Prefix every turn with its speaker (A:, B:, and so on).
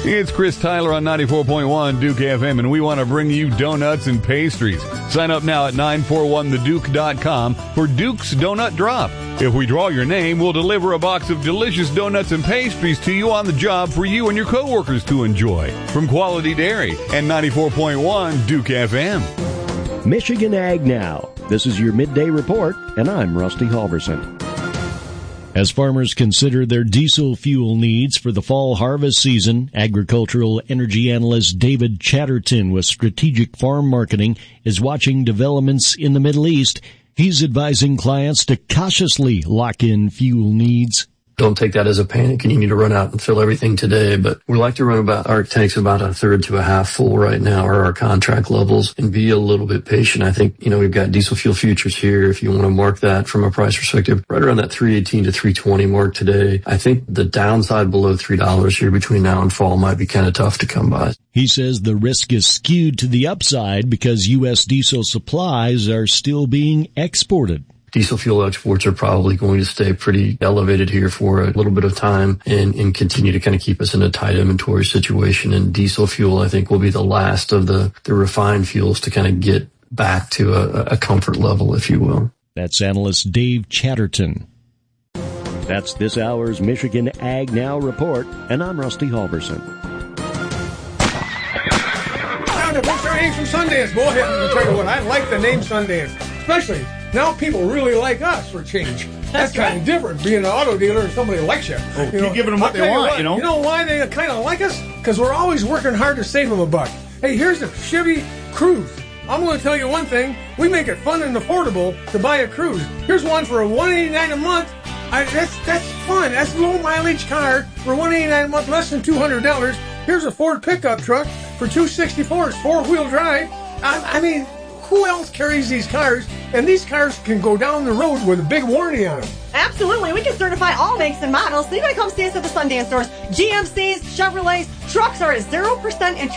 A: It's Chris Tyler on 94.1 Duke FM, and we want to bring you donuts and pastries. Sign up now at 941theduke.com for Duke's Donut Drop. If we draw your name, we'll deliver a box of delicious donuts and pastries to you on the job for you and your coworkers to enjoy. From Quality Dairy and 94.1 Duke FM.
B: Michigan Ag Now. This is your midday report, and I'm Rusty Halverson. As farmers consider their diesel fuel needs for the fall harvest season, agricultural energy analyst David Chatterton with Strategic Farm Marketing is watching developments in the Middle East. He's advising clients to cautiously lock in fuel needs.
C: Don't take that as a panic and you need to run out and fill everything today. But we like to run our tanks about a third to a half full right now, or our contract levels, and be a little bit patient. I think, we've got diesel fuel futures here. If you want to mark that from a price perspective, right around that $3.18 to $3.20 mark today. I think the downside below $3 here between now and fall might be kind of tough to come by.
B: He says the risk is skewed to the upside because U.S. diesel supplies are still being exported.
C: Diesel fuel exports are probably going to stay pretty elevated here for a little bit of time and continue to kind of keep us in a tight inventory situation. And diesel fuel, I think, will be the last of the refined fuels to kind of get back to a comfort level, if you will.
B: That's analyst Dave Chatterton. That's this hour's Michigan Ag Now report, and I'm Rusty Halverson.
D: Time to push our names from Sundance. Go ahead and tell you what, I like the name Sundance, especially now people really like us for change. That's kind of different, being an auto dealer and somebody likes you.
E: Keep giving them what they want,
D: You know why they kind of like us? Because we're always working hard to save them a buck. Hey, here's the Chevy Cruze. I'm going to tell you one thing. We make it fun and affordable to buy a Cruze. Here's one for $189 a month. That's fun. That's a low mileage car for $189 a month, less than $200. Here's a Ford pickup truck for $264. It's four-wheel drive. I mean, who else carries these cars? And these cars can go down the road with a big warranty on them.
F: Absolutely. We can certify all makes and models. So you got to come see us at the Sundance stores. GMCs, Chevrolets, trucks are at 0% interest.